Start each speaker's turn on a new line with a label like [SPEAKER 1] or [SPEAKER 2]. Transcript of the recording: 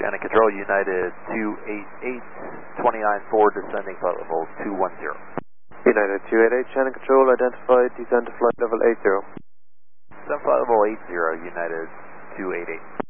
[SPEAKER 1] Shannon Control, United 288, 29-4, descending flight level 210.
[SPEAKER 2] United 288, Shannon Control, identified, descend to flight level 80.
[SPEAKER 1] Descend flight level 80, United 288.